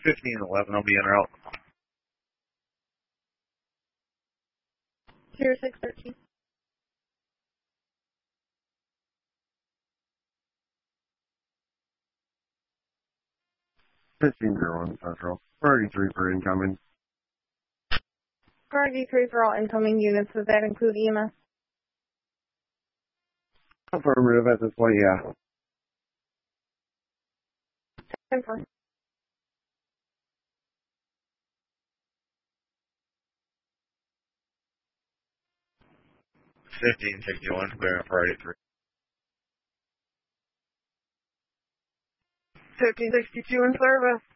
1511 will be en route. 0613. Central. Priority 3 for incoming. Priority 3 for all incoming units. Does that include EMS? Affirmative at this point, yeah. 10-4. Clear on priority 3. 1562 in service.